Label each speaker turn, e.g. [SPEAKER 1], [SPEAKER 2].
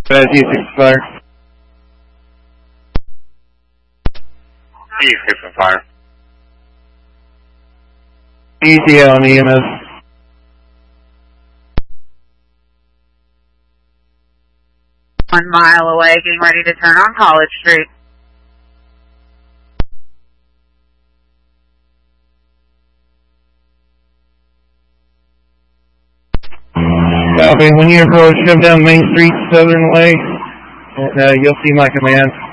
[SPEAKER 1] G6 fire.
[SPEAKER 2] G6 fire.
[SPEAKER 1] ETA on EMS.
[SPEAKER 3] 1 mile away, getting ready to turn on College Street.
[SPEAKER 1] Copy. When you approach, come down Main Street, Southern Way, and you'll see my command.